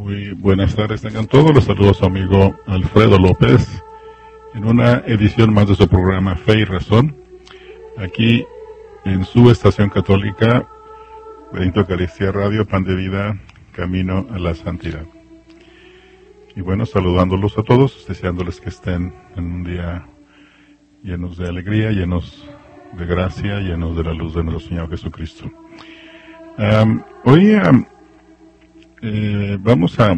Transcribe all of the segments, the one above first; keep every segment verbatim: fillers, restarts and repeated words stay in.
Muy buenas tardes, tengan todos. Los saludos a su amigo Alfredo López en una edición más de su programa Fe y Razón, aquí en su estación católica Benito Eucaristía Radio, Pan de Vida, Camino a la Santidad. Y bueno, saludándolos a todos, deseándoles que estén en un día llenos de alegría, llenos de gracia, llenos de la luz de nuestro Señor Jesucristo. Um, hoy um, eh, vamos a, a,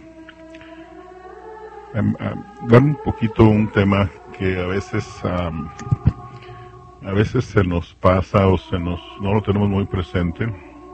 a dar un poquito un tema que a veces um, a veces se nos pasa o se nos no lo tenemos muy presente,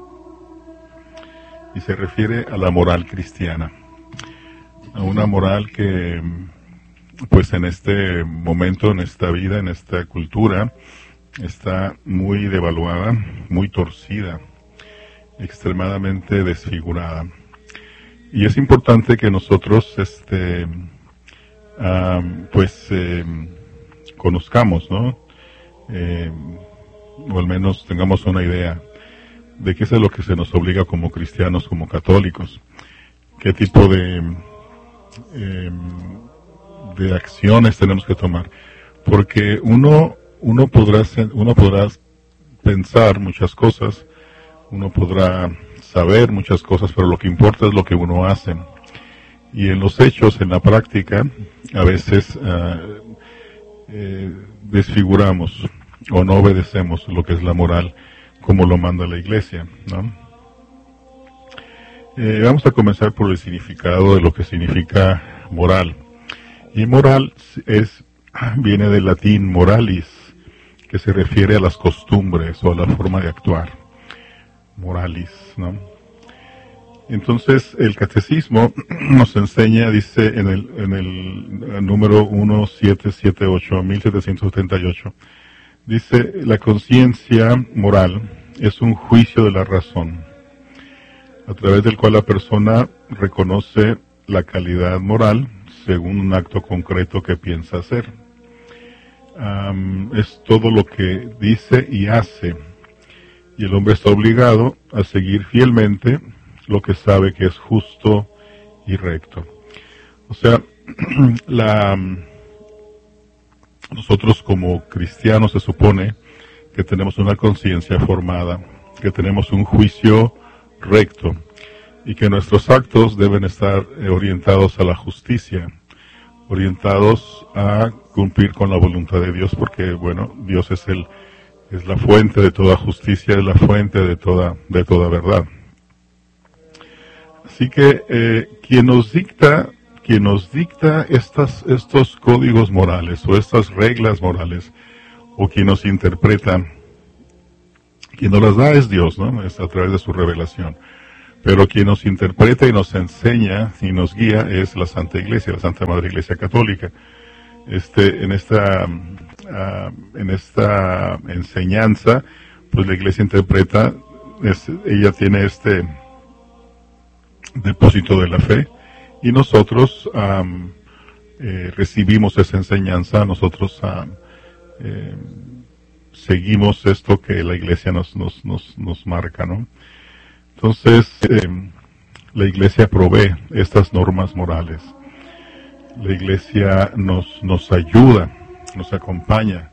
y se refiere a la moral cristiana, a una moral que pues en este momento, en esta vida, en esta cultura, está muy devaluada, muy torcida, extremadamente desfigurada. Y es importante que nosotros este uh, pues eh, conozcamos, ¿no? Eh, o al menos tengamos una idea de qué es lo que se nos obliga como cristianos, como católicos, qué tipo de eh, de acciones tenemos que tomar, porque uno uno podrá uno podrá pensar muchas cosas, uno podrá saber muchas cosas, pero lo que importa es lo que uno hace. Y en los hechos, en la práctica, a veces uh, eh, desfiguramos o no obedecemos lo que es la moral como lo manda la Iglesia, ¿no? Eh, vamos a comenzar por el significado de lo que significa moral. Y moral es viene del latín moralis, que se refiere a las costumbres o a la forma de actuar. Moralis, ¿no? Entonces el catecismo nos enseña, dice en el, en el número mil setecientos setenta y ocho, mil setecientos setenta y ocho, dice: la conciencia moral es un juicio de la razón, a través del cual la persona reconoce la calidad moral según un acto concreto que piensa hacer. Um, es todo lo que dice y hace, y el hombre está obligado a seguir fielmente lo que sabe que es justo y recto. O sea, la, nosotros como cristianos se supone que tenemos una conciencia formada, que tenemos un juicio recto, y que nuestros actos deben estar orientados a la justicia, orientados a cumplir con la voluntad de Dios, porque bueno, Dios es el es la fuente de toda justicia, es la fuente de toda de toda verdad. Así que eh, quien nos dicta, quien nos dicta estas estos códigos morales o estas reglas morales, o quien nos interpreta, quien nos las da es Dios, ¿no? Es a través de su revelación. Pero quien nos interpreta y nos enseña y nos guía es la Santa Iglesia, la Santa Madre Iglesia Católica. Este, en esta, uh, en esta enseñanza, pues la Iglesia interpreta, es, ella tiene este depósito de la fe, y nosotros um, eh, recibimos esa enseñanza, nosotros uh, eh, seguimos esto que la Iglesia nos, nos, nos, nos marca, ¿no? Entonces, eh, la Iglesia provee estas normas morales. La Iglesia nos, nos ayuda, nos acompaña.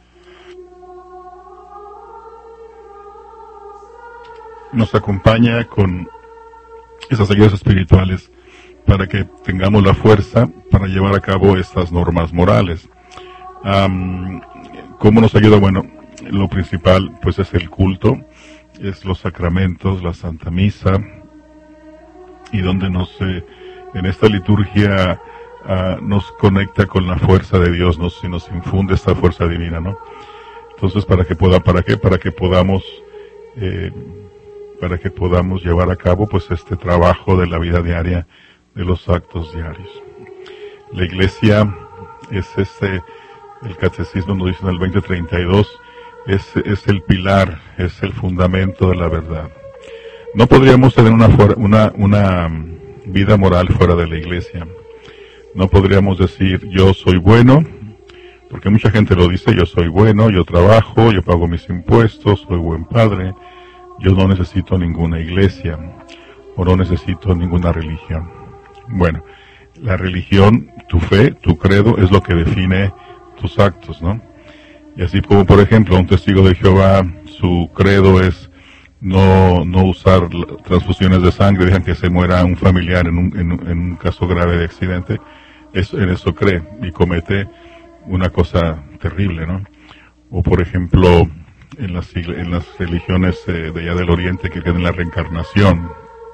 Nos acompaña con esas ayudas espirituales para que tengamos la fuerza para llevar a cabo estas normas morales. Um, ¿Cómo nos ayuda? Bueno, lo principal pues es el culto, es los sacramentos, la Santa Misa, y donde nos, eh, en esta liturgia, Uh, nos conecta con la fuerza de Dios, nos, nos infunde esta fuerza divina, ¿no? Entonces, para que pueda, ¿para qué? Para que podamos, eh, para que podamos llevar a cabo, pues, este trabajo de la vida diaria, de los actos diarios. La Iglesia es este, el Catecismo nos dice en el veinte treinta y dos, es, es el pilar, es el fundamento de la verdad. No podríamos tener una, una, una vida moral fuera de la Iglesia. No podríamos decir, yo soy bueno, porque mucha gente lo dice, yo soy bueno, yo trabajo, yo pago mis impuestos, soy buen padre, yo no necesito ninguna iglesia, o no necesito ninguna religión. Bueno, la religión, tu fe, tu credo es lo que define tus actos, ¿no? Y así como, por ejemplo, un testigo de Jehová, su credo es no, no usar transfusiones de sangre, dejan que se muera un familiar en un, en un, en un caso grave de accidente, es, en eso cree y comete una cosa terrible, ¿no? O por ejemplo, en las, en las religiones eh, de allá del Oriente que creen en la reencarnación,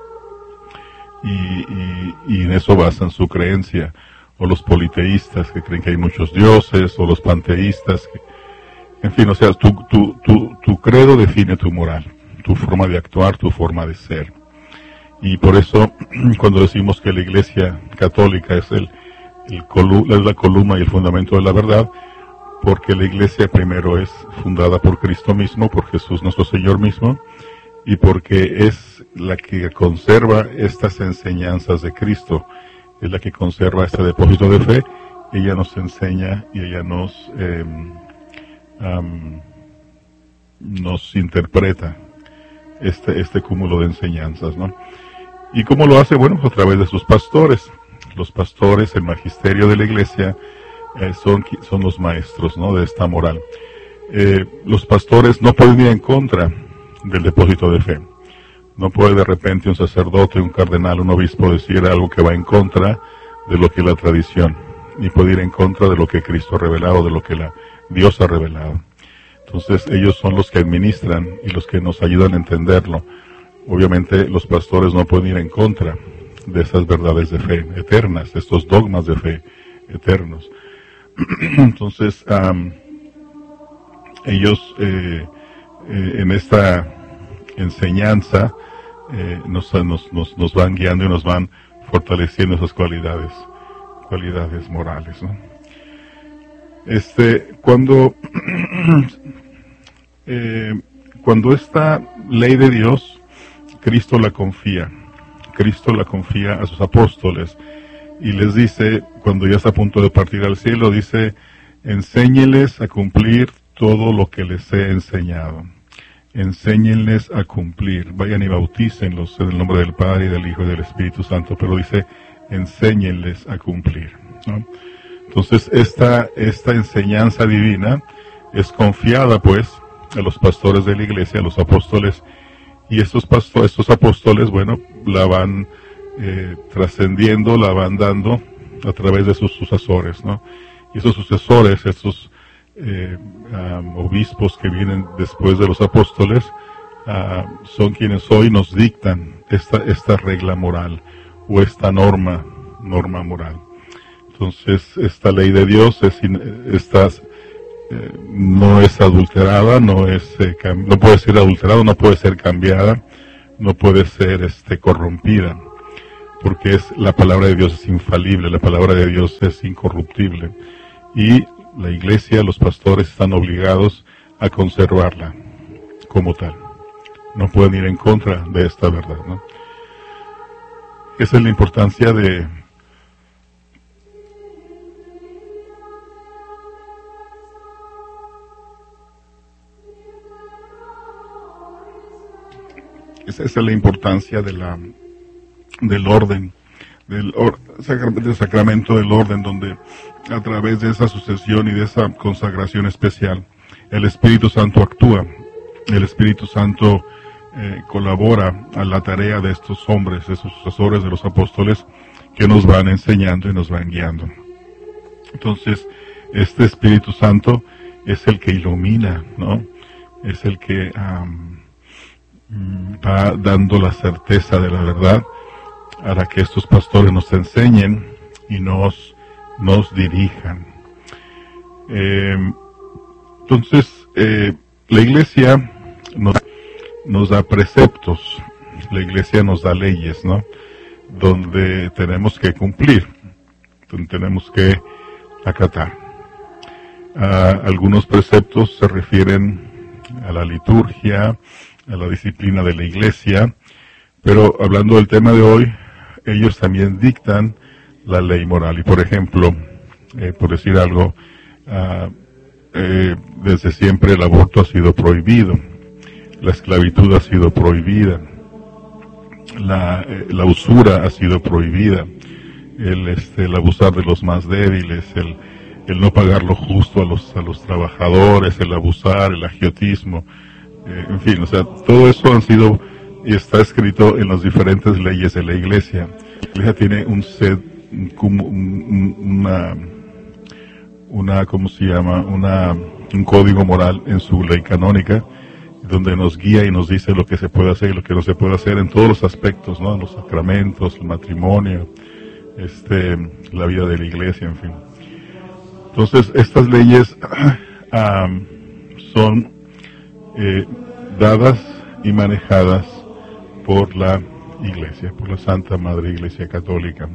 y, y, y en eso basan su creencia, o los politeístas que creen que hay muchos dioses, o los panteístas, que, en fin, o sea, tu, tu, tu, tu credo define tu moral, tu forma de actuar, tu forma de ser. Y por eso, cuando decimos que la Iglesia Católica es, el, el colu, es la columna y el fundamento de la verdad, porque la Iglesia primero es fundada por Cristo mismo, por Jesús nuestro Señor mismo, y porque es la que conserva estas enseñanzas de Cristo, es la que conserva este depósito de fe. Ella nos enseña y ella nos eh, um, nos interpreta este este cúmulo de enseñanzas, ¿no? ¿Y cómo lo hace? Bueno, a través de sus pastores. Los pastores, el magisterio de la Iglesia, eh, son son los maestros, ¿no?, de esta moral. Eh, los pastores no pueden ir en contra del depósito de fe. No puede de repente un sacerdote, un cardenal, un obispo decir algo que va en contra de lo que es la tradición, ni puede ir en contra de lo que Cristo ha revelado, de lo que la Dios ha revelado. Entonces ellos son los que administran y los que nos ayudan a entenderlo. Obviamente los pastores no pueden ir en contra de esas verdades de fe eternas, de estos dogmas de fe eternos. Entonces um, ellos eh, eh, en esta enseñanza eh, nos, nos, nos, nos van guiando y nos van fortaleciendo esas cualidades, cualidades morales, ¿no? Este, cuando, eh, cuando esta ley de Dios, Cristo la confía, Cristo la confía a sus apóstoles y les dice, cuando ya está a punto de partir al cielo, dice, enséñeles a cumplir todo lo que les he enseñado. Enséñenles a cumplir, vayan y bautícenlos en el nombre del Padre y del Hijo y del Espíritu Santo, pero dice, enséñenles a cumplir, ¿no? Entonces, esta, esta enseñanza divina es confiada, pues, a los pastores de la Iglesia, a los apóstoles, y estos pastores, estos apóstoles, bueno, la van eh, trascendiendo, la van dando a través de sus sucesores, ¿no? Y esos sucesores, estos Eh, um, obispos que vienen después de los apóstoles, uh, son quienes hoy nos dictan esta, esta regla moral o esta norma, norma moral. Entonces, esta ley de Dios es, esta, eh, no es adulterada, no es, eh, no puede ser adulterada, no puede ser cambiada, no puede ser este, corrompida, porque es, la palabra de Dios es infalible, la palabra de Dios es incorruptible, y la Iglesia, los pastores están obligados a conservarla como tal. No pueden ir en contra de esta verdad, ¿no? Esa es la importancia de esa es la importancia de la del orden, del, or, del sacramento del orden, donde a través de esa sucesión y de esa consagración especial, el Espíritu Santo actúa. El Espíritu Santo eh, colabora a la tarea de estos hombres, de esos sucesores de los apóstoles, que nos van enseñando y nos van guiando. Entonces, este Espíritu Santo es el que ilumina, ¿no? Es el que um, va dando la certeza de la verdad para que estos pastores nos enseñen y nos nos dirijan. Eh, entonces, eh, la Iglesia nos, nos da preceptos, la Iglesia nos da leyes, ¿no?, donde tenemos que cumplir, donde tenemos que acatar. Uh, algunos preceptos se refieren a la liturgia, a la disciplina de la Iglesia, pero hablando del tema de hoy, ellos también dictan la ley moral. Y por ejemplo, eh, por decir algo, uh, eh, desde siempre el aborto ha sido prohibido, la esclavitud ha sido prohibida, la, eh, la usura ha sido prohibida, el, este, el abusar de los más débiles, el, el no pagar lo justo a los, a los trabajadores, el abusar, el agiotismo, eh, en fin, o sea, todo eso han sido y está escrito en las diferentes leyes de la Iglesia. La Iglesia tiene un set, un, un, una, una, ¿cómo se llama? Una, un código moral en su ley canónica, donde nos guía y nos dice lo que se puede hacer y lo que no se puede hacer en todos los aspectos, ¿no? Los sacramentos, el matrimonio, este, la vida de la Iglesia, en fin. Entonces, estas leyes um, son eh, dadas y manejadas por la Iglesia, por la Santa Madre Iglesia Católica.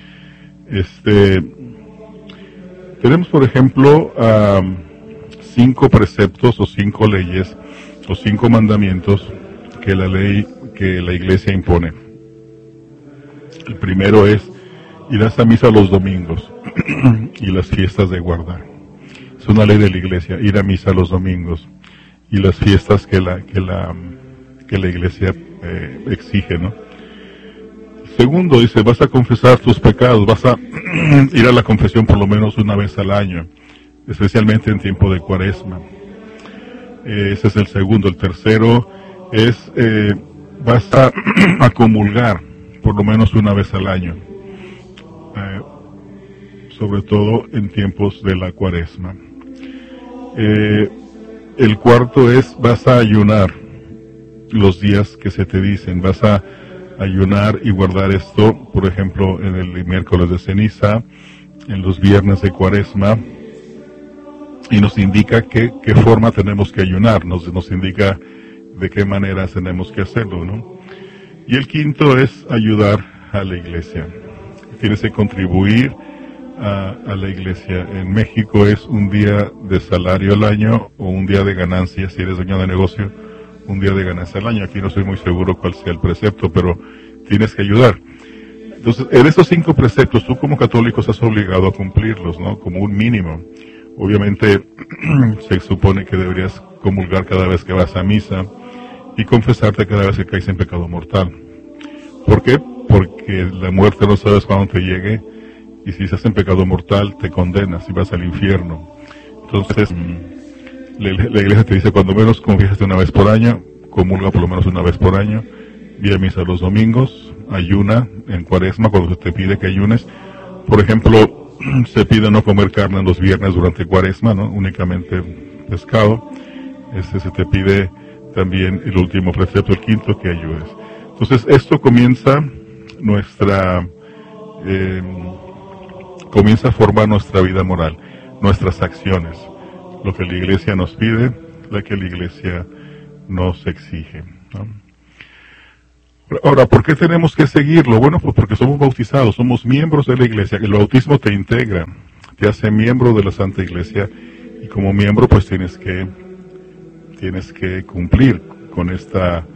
Este, tenemos, por ejemplo, um, cinco preceptos o cinco leyes o cinco mandamientos que la ley, que la Iglesia impone. El primero es ir a misa los domingos y las fiestas de guardar. Es una ley de la Iglesia, ir a misa los domingos y las fiestas que la que la que la Iglesia eh, exige, ¿no? Segundo, dice, vas a confesar tus pecados, vas a ir a la confesión por lo menos una vez al año, especialmente en tiempo de Cuaresma. Eh, ese es el segundo. El tercero es, eh, vas a, a comulgar por lo menos una vez al año, eh, sobre todo en tiempos de la Cuaresma. Eh, el cuarto es, vas a ayunar los días que se te dicen, vas a ayunar y guardar esto, por ejemplo, en el miércoles de ceniza, en los viernes de Cuaresma, y nos indica qué, qué forma tenemos que ayunar, nos, nos indica de qué manera tenemos que hacerlo, ¿no? Y el quinto es ayudar a la Iglesia. Tienes que contribuir a, a la Iglesia. En México es un día de salario al año o un día de ganancia, si eres dueño de negocio, un día de ganancia al año. Aquí no estoy muy seguro cuál sea el precepto, pero tienes que ayudar. Entonces, en estos cinco preceptos, tú como católico estás obligado a cumplirlos, ¿no? Como un mínimo. Obviamente, se supone que deberías comulgar cada vez que vas a misa y confesarte cada vez que caes en pecado mortal. ¿Por qué? Porque la muerte no sabes cuándo te llegue, y si estás en pecado mortal te condenas y vas al infierno. Entonces, la, la Iglesia te dice, cuando menos confiésate una vez por año, comulga por lo menos una vez por año, ve a misa los domingos, ayuna en Cuaresma cuando se te pide que ayunes. Por ejemplo, se pide no comer carne los viernes durante Cuaresma, ¿no? Únicamente pescado. Este se te pide también el último precepto, el quinto, que ayudes. Entonces, esto comienza nuestra, eh, comienza a formar nuestra vida moral, nuestras acciones, lo que la Iglesia nos pide, lo que la Iglesia nos exige, ¿no? Ahora, ¿por qué tenemos que seguirlo? Bueno, pues porque somos bautizados, somos miembros de la Iglesia. El bautismo te integra, te hace miembro de la Santa Iglesia, y como miembro pues tienes que tienes que cumplir con esta,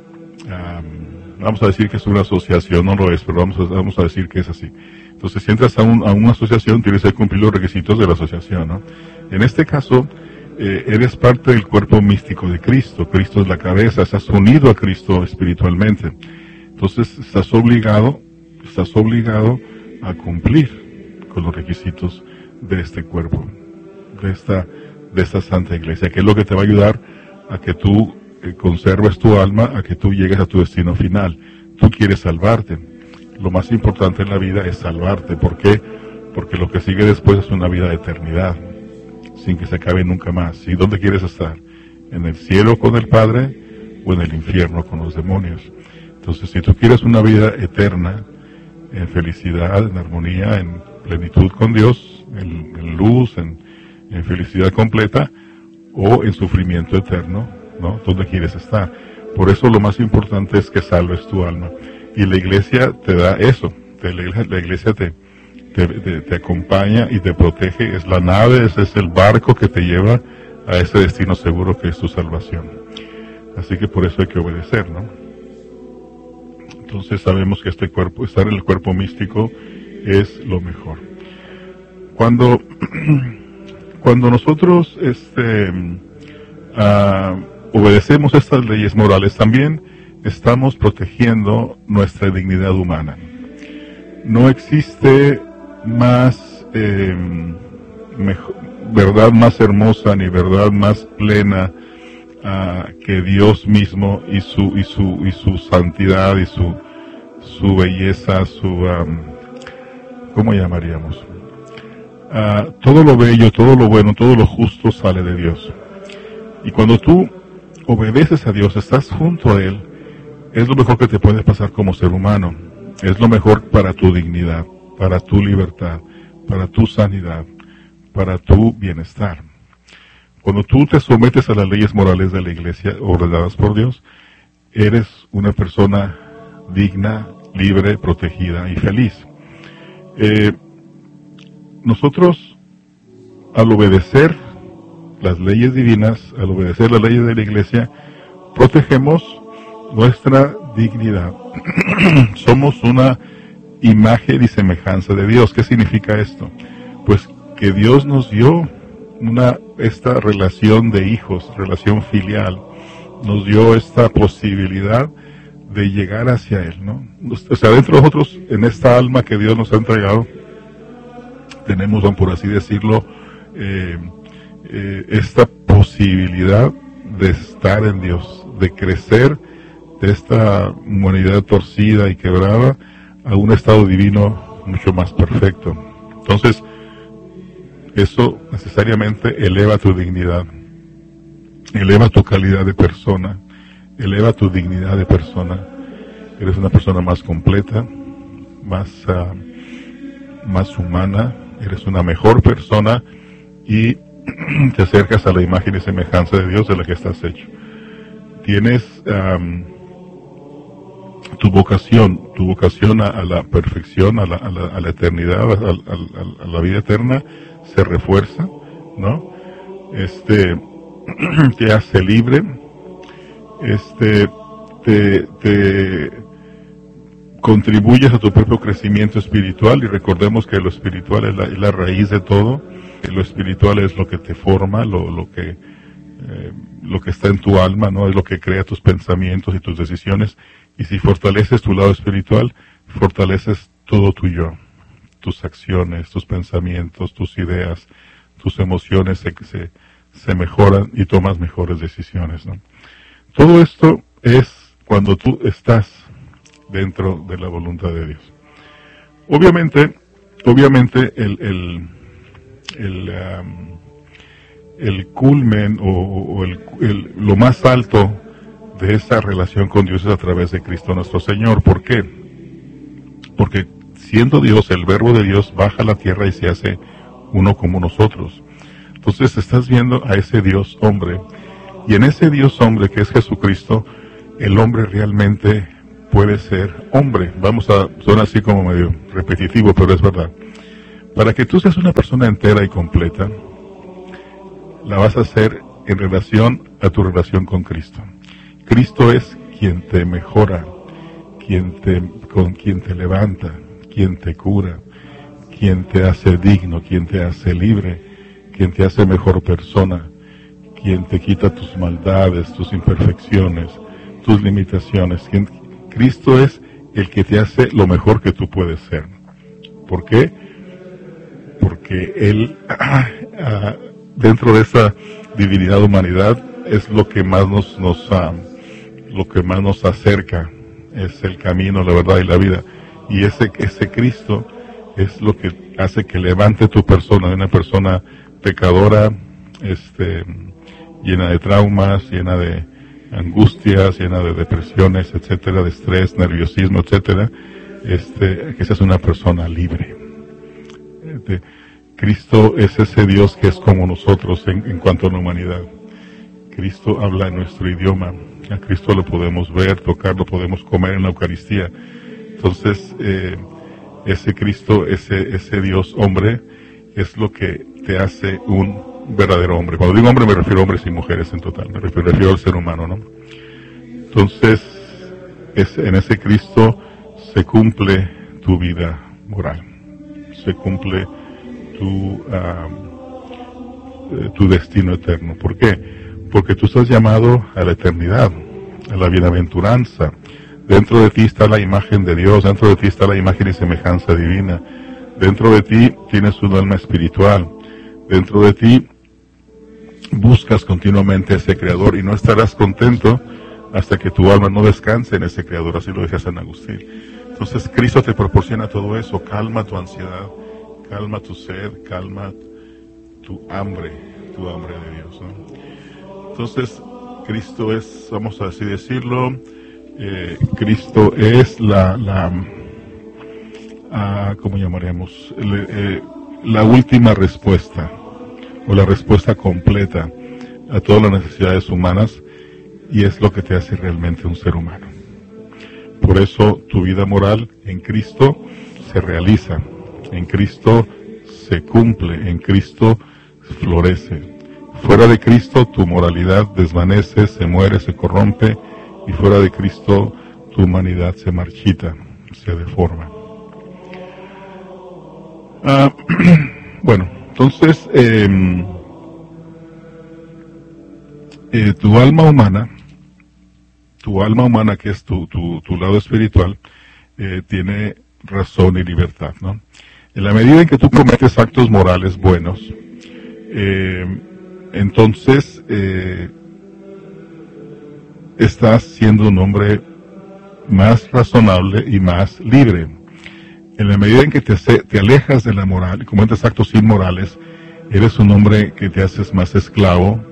um, vamos a decir que es una asociación, no lo es, pero vamos a, vamos a decir que es así. Entonces, si entras a, un, a una asociación, tienes que cumplir los requisitos de la asociación, ¿no? En este caso, eh, eres parte del cuerpo místico de Cristo. Cristo es la cabeza, estás unido a Cristo espiritualmente. Entonces, estás obligado, estás obligado a cumplir con los requisitos de este cuerpo, de esta, de esta Santa Iglesia, que es lo que te va a ayudar a que tú eh, conserves tu alma, a que tú llegues a tu destino final. Tú quieres salvarte. Lo más importante en la vida es salvarte. ¿Por qué? Porque lo que sigue después es una vida de eternidad, sin que se acabe nunca más. ¿Y dónde quieres estar? ¿En el cielo con el Padre o en el infierno con los demonios? Entonces, si tú quieres una vida eterna, en felicidad, en armonía, en plenitud con Dios, en, en luz, en, en felicidad completa, o en sufrimiento eterno, ¿no? ¿Dónde quieres estar? Por eso lo más importante es que salves tu alma. Y la Iglesia te da eso. Te, la, la Iglesia te, te, te, te acompaña y te protege. Es la nave, ese es el barco que te lleva a ese destino seguro que es tu salvación. Así que por eso hay que obedecer, ¿no? Entonces sabemos que este cuerpo, estar en el cuerpo místico es lo mejor. Cuando, cuando nosotros este, uh, obedecemos estas leyes morales, también estamos protegiendo nuestra dignidad humana. no existe más eh, mejor, verdad más hermosa ni verdad más plena uh, que Dios mismo y su y su y su santidad y su su belleza, su um, ¿cómo llamaríamos? Uh, todo lo bello, todo lo bueno, todo lo justo sale de Dios. Y cuando tú obedeces a Dios, estás junto a Él, es lo mejor que te puede pasar como ser humano. Es lo mejor para tu dignidad, para tu libertad, para tu sanidad, para tu bienestar. Cuando tú te sometes a las leyes morales de la iglesia ordenadas por Dios, eres una persona digna, libre, protegida y feliz. Eh, nosotros, al obedecer las leyes divinas, al obedecer las leyes de la iglesia, protegemos nuestra dignidad. Somos una imagen y semejanza de Dios. ¿Qué significa esto? Pues que Dios nos dio una, esta relación de hijos, relación filial, nos dio esta posibilidad de llegar hacia Él, ¿no? O sea, dentro de nosotros, en esta alma que Dios nos ha entregado, tenemos, por así decirlo, eh, eh, esta posibilidad de estar en Dios, de crecer de esta humanidad torcida y quebrada a un estado divino mucho más perfecto. Entonces, eso necesariamente eleva tu dignidad, eleva tu calidad de persona, eleva tu dignidad de persona. Eres una persona más completa, más, uh, más humana, eres una mejor persona y te acercas a la imagen y semejanza de Dios de la que estás hecho. Tienes um, tu vocación, tu vocación a, a la perfección, a la, a la, a la eternidad, a, a, a la vida eterna, se refuerza, ¿no? Este, te hace libre, este, te, te contribuyes a tu propio crecimiento espiritual, y recordemos que lo espiritual es la, es la raíz de todo, que lo espiritual es lo que te forma, lo, lo que, eh, lo que está en tu alma, ¿no? Es lo que crea tus pensamientos y tus decisiones. Y si fortaleces tu lado espiritual, fortaleces todo tu yo, tus acciones, tus pensamientos, tus ideas, tus emociones se, se, se mejoran y tomas mejores decisiones, ¿no? Todo esto es cuando tú estás dentro de la voluntad de Dios. Obviamente, obviamente el, el, el, um, el culmen o, o el, el, lo más alto de esa relación con Dios es a través de Cristo nuestro Señor. ¿Por qué? Porque siendo Dios, el verbo de Dios baja a la tierra y se hace uno como nosotros. Entonces estás viendo a ese Dios hombre, y en ese Dios hombre que es Jesucristo, el hombre realmente puede ser hombre. Vamos a, suena así como medio repetitivo, pero es verdad. Para que tú seas una persona entera y completa, la vas a hacer en relación a tu relación con Cristo. Cristo es quien te mejora, quien te, con quien te levanta, quien te cura, quien te hace digno, quien te hace libre, quien te hace mejor persona, quien te quita tus maldades, tus imperfecciones, tus limitaciones. Quien, Cristo es el que te hace lo mejor que tú puedes ser. ¿Por qué? Porque Él, ah, ah, dentro de esa divinidad humanidad, es lo que más nos, nos ah, lo que más nos acerca, es el camino, la verdad y la vida. Y ese, ese Cristo es lo que hace que levante tu persona, una persona pecadora, este, llena de traumas, llena de angustias, llena de depresiones, etcétera, de estrés, nerviosismo, etcétera, este, que seas una persona libre. Este, Cristo es ese Dios que es como nosotros en, en cuanto a la humanidad. Cristo habla en nuestro idioma. A Cristo lo podemos ver, tocar, lo podemos comer en la Eucaristía. Entonces, eh, ese Cristo, ese, ese Dios hombre, es lo que te hace un verdadero hombre. Cuando digo hombre me refiero a hombres y mujeres en total, me refiero, me refiero al ser humano, ¿no? Entonces, es, en ese Cristo se cumple tu vida moral, se cumple tu, uh, tu destino eterno. ¿Por qué? Porque tú estás llamado a la eternidad, a la bienaventuranza, Dentro de ti está la imagen de Dios, dentro de ti está la imagen y semejanza divina. Dentro de ti tienes un alma espiritual. Dentro de ti buscas continuamente a ese Creador y no estarás contento hasta que tu alma no descanse en ese Creador, así lo decía San Agustín. Entonces Cristo te proporciona todo eso, calma tu ansiedad, calma tu sed, calma tu hambre, tu hambre de Dios, ¿no? Entonces Cristo es, vamos a así decirlo, eh, Cristo es la, la ah, ¿cómo llamaremos? Le, eh, la última respuesta, o la respuesta completa a todas las necesidades humanas, y es lo que te hace realmente un ser humano. Por eso tu vida moral en Cristo se realiza, en Cristo se cumple, en Cristo florece. Fuera de Cristo tu moralidad desvanece, se muere, se corrompe, y fuera de Cristo tu humanidad se marchita, se deforma. Ah, bueno, entonces eh, eh, tu alma humana, tu alma humana que es tu, tu, tu lado espiritual, eh, tiene razón y libertad, ¿no? En la medida en que tú cometes actos morales buenos, eh, entonces eh, estás siendo un hombre más razonable y más libre. En la medida en que te, te alejas de la moral y cometes actos inmorales, eres un hombre que te haces más esclavo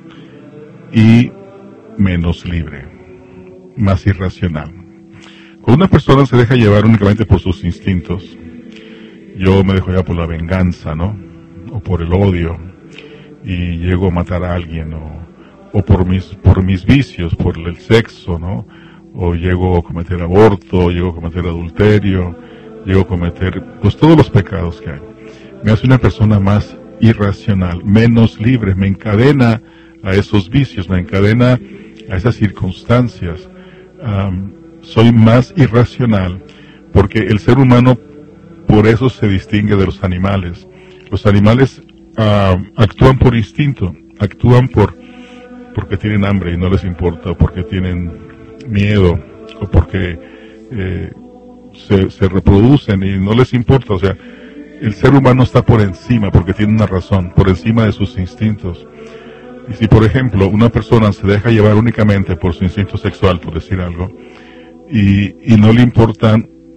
y menos libre, más irracional. Cuando una persona se deja llevar únicamente por sus instintos, yo me dejo llevar por la venganza, ¿no? O por el odio, y llego a matar a alguien, o, o por mis, por mis vicios, por el sexo, ¿no? O llego a cometer aborto, o llego a cometer adulterio, llego a cometer, pues todos los pecados que hay. Me hace una persona más irracional, menos libre, me encadena a esos vicios, me encadena a esas circunstancias. Um, soy más irracional, porque el ser humano por eso se distingue de los animales. Los animales uh, actúan por instinto, actúan por porque tienen hambre y no les importa, o porque tienen miedo, o porque eh, se, se reproducen y no les importa. O sea, el ser humano está por encima, porque tiene una razón, por encima de sus instintos. Y si, por ejemplo, una persona se deja llevar únicamente por su instinto sexual, por decir algo, y, y no le importa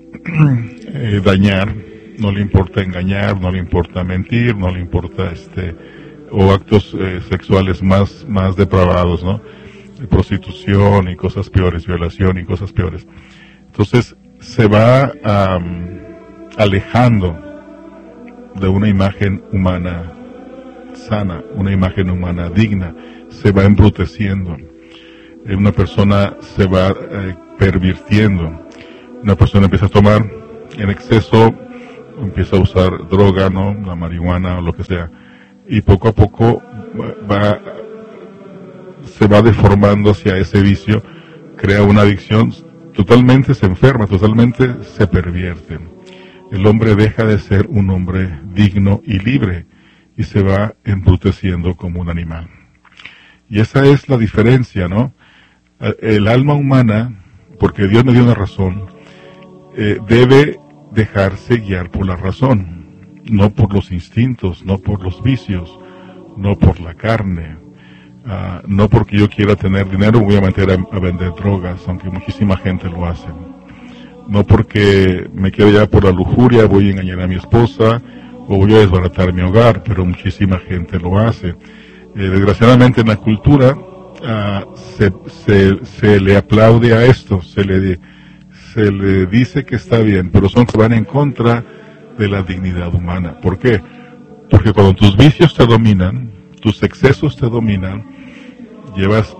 eh, dañar, no le importa engañar, no le importa mentir, no le importa este, o actos eh, sexuales más, más depravados, ¿no? Prostitución y cosas peores, violación y cosas peores. Entonces, se va um, alejando de una imagen humana sana, una imagen humana digna, se va embruteciendo. Eh, una persona se va eh, pervirtiendo. Una persona empieza a tomar en exceso, empieza a usar droga, ¿no? La marihuana o lo que sea, y poco a poco va, se va deformando hacia ese vicio, crea una adicción, totalmente se enferma, totalmente se pervierte. El hombre deja de ser un hombre digno y libre y se va embruteciendo como un animal. Y esa es la diferencia, ¿no? El alma humana, porque Dios me dio una razón, eh, debe dejarse guiar por la razón, no por los instintos, no por los vicios, no por la carne. Uh, no porque yo quiera tener dinero voy a meter a, a vender drogas, aunque muchísima gente lo hace. No porque me quiero llevar por la lujuria voy a engañar a mi esposa o voy a desbaratar mi hogar, pero muchísima gente lo hace. Eh, desgraciadamente en la cultura uh, se, se, se le aplaude a esto, se le, se le dice que está bien, pero son que van en contra de la dignidad humana. ¿Por qué? Porque cuando tus vicios te dominan, tus excesos te dominan, llevas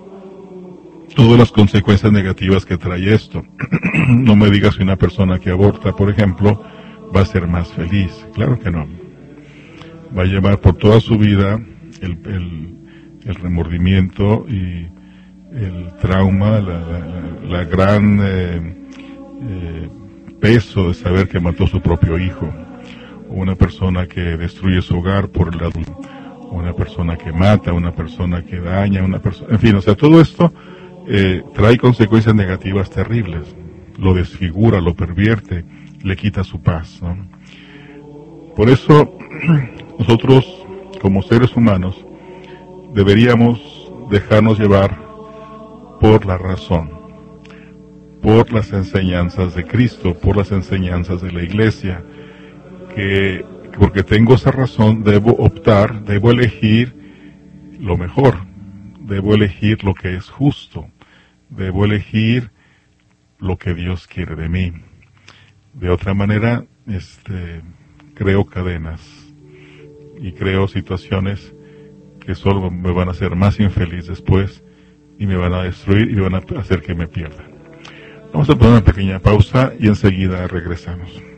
todas las consecuencias negativas que trae esto. No me digas que una persona que aborta, por ejemplo, va a ser más feliz. Claro que no. Va a llevar por toda su vida el, el, el remordimiento y el trauma, la, la, la gran eh, eh, peso de saber que mató a su propio hijo. O una persona que destruye su hogar por el adulto. Una persona que mata, una persona que daña, una persona, en fin, o sea, todo esto eh, trae consecuencias negativas terribles. lo desfigura, lo pervierte, le quita su paz, ¿no? Por eso, nosotros, como seres humanos, deberíamos dejarnos llevar por la razón, por las enseñanzas de Cristo, por las enseñanzas de la Iglesia, que porque tengo esa razón debo optar, debo elegir lo mejor, debo elegir lo que es justo, debo elegir lo que Dios quiere de mí. De otra manera, este, creo cadenas y creo situaciones que solo me van a hacer más infeliz después y me van a destruir y me van a hacer que me pierda. Vamos a poner una pequeña pausa y enseguida regresamos.